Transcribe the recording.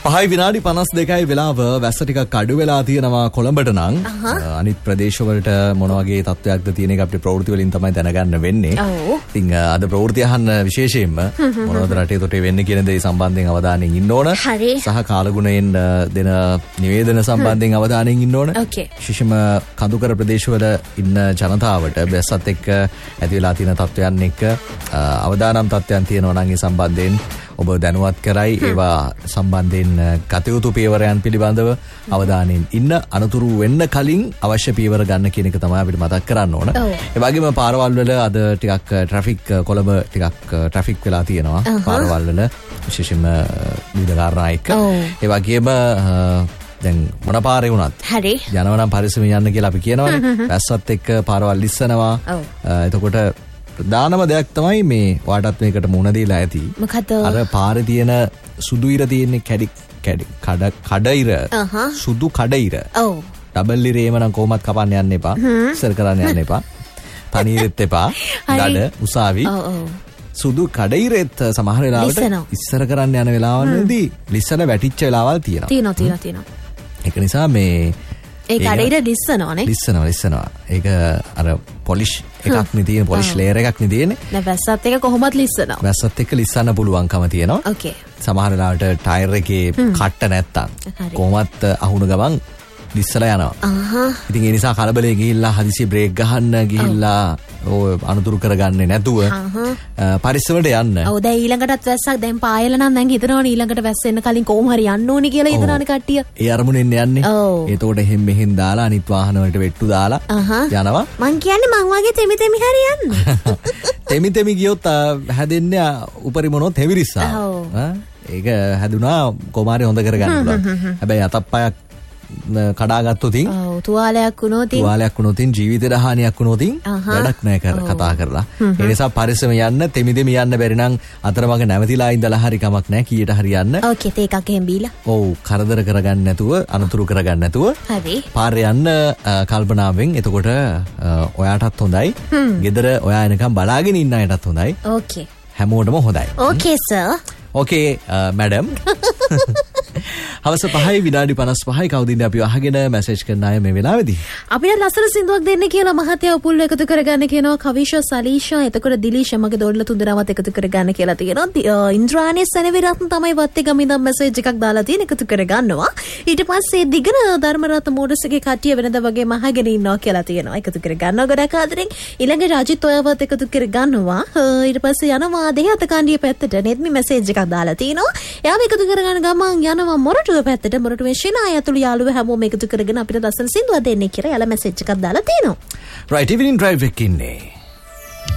5 විනාඩි 52යි වෙලාව. වැස්ස ටිකක් අඩු වෙලා තියෙනවා කොළඹට නම්. අනිත් ප්‍රදේශවලට මොන වගේ තත්ත්වයක්ද තියෙන එක අපිට ප්‍රවෘත්ති වලින් තමයි දැනගන්න වෙන්නේ. ඉතින් අද ප්‍රවෘත්ති අහන්න විශේෂයෙන්ම මොනවද රටේ තොටේ වෙන්නේ කියන දේ සම්බන්ධයෙන් අවධානයෙන් ඉන්න ඕන. සහ කාලගුණයෙන් දෙන නිවේදන සම්බන්ධයෙන් අවධානයෙන් ඉන්න ඕන. විශේෂයෙන්ම කඳුකර ප්‍රදේශවල ඉන්න ජනතාවට වැස්සත් එක්ක ඇති වෙලා තියෙන තත්ත්වයන් එක්ක අවදානම් තත්ත්වයන් තියෙනවා නම් ඒ සම්බන්ධයෙන් ඔබ දැනුවත් කරයි. ඒවා සම්බන්ධයෙන් කටයුතු පියවරයන් පිළිබඳව අවධානයෙන් ඉන්න. අනතුරු වෙන්න කලින් අවශ්‍ය පියවර ගන්න කියන එක තමයි අපිට මතක් කරන්න ඕන. ඒ වගේම පාරවල් වල අද ටිකක් ට්‍රැෆික් කොළඹ ටිකක් ට්‍රැෆික් වෙලා තියෙනවා. පාරවල් වල විශේෂයෙන්ම විවිධ කාරණා එක්ක. ඒ වගේම දැන් මොන පාරේ වුණත් යනවා නම් පරිස්සමෙන් යන්න කියලා අපි කියනවානේ. වැස්සත් එක්ක පාරවල් ලිස්සනවා. එතකොට ප්‍රධානම දෙයක් තමයි මේ වාටත් මේකට මුණ දීලා ඇති. මොකද අර පාරේ තියෙන සුදු ඉර තියෙන්නේ කඩ ඉර. සුදු කඩ ඉර. ඔව්. ඩබල් ඉරේම නම් කොහොමත් කපන්න යන්න එපා. ඉස්සර කරන්න යන්න එපා. තනි ඉරෙත් එපා. දඩ උසාවි. සුදු කඩ ඉරෙත් සමහර වෙලාවට ඉස්සර කරන්න යන වෙලාවලදී ලිස්සන වැටිච්ච වෙලාවල් තියෙනවා. ඒක නිසා මේ ඒ කඩේට ලිස්සනවානේ. ලිස්සනවා. ඒක අර පොලිෂ් එකක් නේ තියෙන, පොලිෂ් ලේයර් එකක් නේ තියෙන්නේ. දැන් වැස්සත් එක කොහොමද ලිස්සනවා? වැස්සත් එක්ක ලිස්සන්න පුළුවන්කම තියෙනවා. ඕකේ. සමහර වෙලාවට ටයර් එකේ කට්ට නැත්තම් කොහොමත් අහුණු ගමන් ලිස්සලා යනවා. ඉතින් ඒ නිසා කලබලේ ගිහිල්ලා හදිසියෙ බ්‍රේක් ගහන්න ගිහිල්ලා ඔය අනුතුරු කරගන්නේ නැතුව පරිස්සමට යන්න. ඔව් දැන් ඊළඟටත් වැස්සක් දැන් පායලා නම් දැන් හිතනවනේ ඊළඟට වැස්ස එන්න කලින් කොහොම හරි යන්න ඕනේ කියලා හිතනවනේ කට්ටිය. ඒ අරමුණෙන් යන්නේ. ඒතකොට එහෙන් මෙහෙන් දාලා අනිත් වාහන වලට වෙට්ටු දාලා යනවා. මං කියන්නේ මං වගේ තෙමි හරි යන්න. තෙමි ගියොත් හැදෙන්නේ උපරිමනොත් හෙවිරිස්සා. ඒක හැදුනා කොමාරේ හොඳ කරගන්න පුළුවන්. හැබැයි අතප්පයක් කඩාගත්තොතින් තුවාලයක් වුණොතින් ජීවිතේට හානියක් වුණොතින් වැඩක් නැහැ කතා කරලා. ඒ නිසා පරිස්සම යන්න, තෙමිදෙමි යන්න බැරි නම් අතරමඟ නැවතිලා ඉඳලා හරි කමක් නැහැ. කීයට හරි යන්න. ඕකේ තේ එකක් එහෙම බීලා. ඔව් කරදර කරගන්න නැතුව, අනුතුරු කරගන්න නැතුව. හරි. පාරේ යන්න කල්පනාවෙන්. එතකොට ඔයාටත් හොඳයි. ගෙදර ඔයා එනකම් බලාගෙන ඉන්න අයටත් හොඳයි. ඕකේ. හැමෝටම හොඳයි. ඕකේ සර්. ඕකේ මැඩම්. හවස 5 විනාඩි 55යි. කවුද ඉන්නේ අපි අහගෙන මැසේජ් කරන අය මේ වෙලාවේදී? අපිට ලස්සන සින්දුවක් දෙන්න කියලා මහත්තයා උපුල් එකතු කරගන්න කියනවා. කවිෂා සලීෂා එතකොට දිලීෂා මගේ දොඩල තුන්දෙනාවත් එකතු කරගන්න කියලා තියෙනවා. ඉන්ද්‍රාණී සෙනවිරත්න තමයි වත්තේගම ඉඳන් මැසේජ් එකක් දාලා තියෙන එකතු කරගන්නවා. ඊට පස්සේ දිගන ධර්මරත්න මෝඩස්ගේ කට්ටිය වෙනද වගේම අහගෙන ඉන්නවා කියලා තියෙනවා. එකතු කරගන්නවා ගොඩක් ආදරෙන්. ඊළඟ රාජිත් ඔයවත් එකතු කරගන්නවා. ඊට පස්සේ යනවා දෙහත කණ්ඩිය පැත්තට නෙත්මි මැසේජ් එකක් දාලා තිනවා. එයාම එකතු කරගන්න ගමන් යනවා මොරටුව පැත්තට. මොරටුවේ ශිනා ඇතුළු යාළුවෝ හැමෝම එකතු කරගෙන අපිට දසන සින්දුවක් දෙන්නේ කියලා යාලා මැසේජ් එකක් දාලා තිනවා. right evening drive එකක් ඉන්නේ.